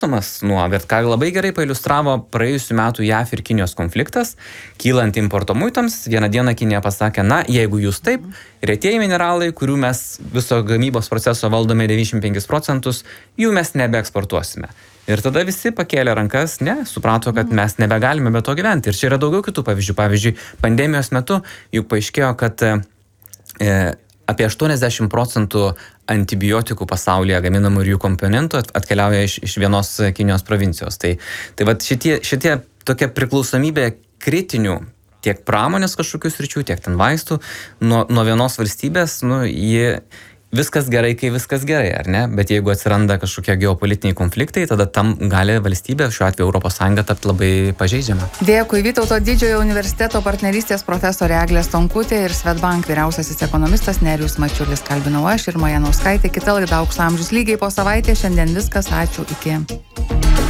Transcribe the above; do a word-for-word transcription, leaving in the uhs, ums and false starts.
nuo, bet ką labai gerai pailiustravo praėjusių metų J A F ir Kinijos konfliktas, kylant importo muitams, vieną dieną Kinija pasakė, na, jeigu jūs taip, retieji mineralai, kurių mes viso gamybos proceso valdome devyniasdešimt penkis procentus, jų mes nebeeksportuosime. Ir tada visi pakėlė rankas, ne, suprato, kad mes nebegalime be to gyventi. Ir čia yra daugiau kitų pavyzdžių. Pavyzdžiui, pandemijos metu juk paaiškėjo, kad e, apie aštuoniasdešimt procentų antibiotikų pasaulyje gaminamų ir jų komponentų atkeliauja iš, iš vienos Kinijos provincijos. Tai, tai vat šitie, šitie tokia priklausomybė kritinių tiek pramonės kažkokių sričių, tiek ten vaistų nuo, nuo vienos valstybės, nu, jie viskas gerai, kai viskas gerai, ar ne? Bet jeigu atsiranda kažkokie geopolitiniai konfliktai, tada tam gali valstybė, šiuo atveju Europos Sąjunga, tapti labai pažeidžiama. Dėkui, Vytauto didžiojo universiteto partnerystės profesorė Eglė Stonkutė ir Swedbank vyriausiasis ekonomistas Nerijus Mačiulis. Kalbinau aš, Irma Janauskaitė. Kita laida Aukso amžius lygiai po savaitės. Šiandien viskas. Ačiū. Iki.